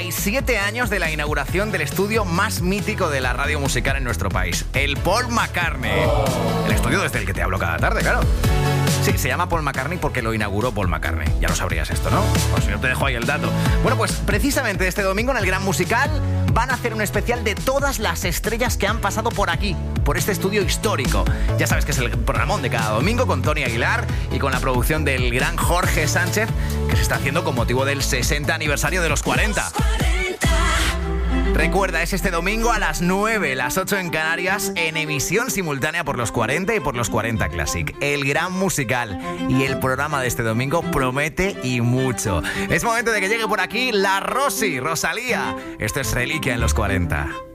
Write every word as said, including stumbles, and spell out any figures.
y siete años de la inauguración del estudio más mítico de la radio musical en nuestro país, el Paul McCartney. El estudio desde el que te hablo cada tarde, claro. Sí, se llama Paul McCartney porque lo inauguró Paul McCartney. Ya lo sabrías esto, ¿no? Pues si no te dejo ahí el dato. Bueno, pues precisamente este domingo en el Gran Musical van a hacer un especial de todas las estrellas que han pasado por aquí, por este estudio histórico. Ya sabes que es el programón de cada domingo con Tony Aguilar y con la producción del gran Jorge Sánchez, que se está haciendo con motivo del sesenta aniversario de los cuarenta. Recuerda, es este domingo a las nueve, las ocho en Canarias, en emisión simultánea por los cuarenta y por los cuarenta Classic. El Gran Musical. Y el programa de este domingo promete y mucho. Es momento de que llegue por aquí la Rosy, Rosalía. Esto es Reliquia en los cuarenta.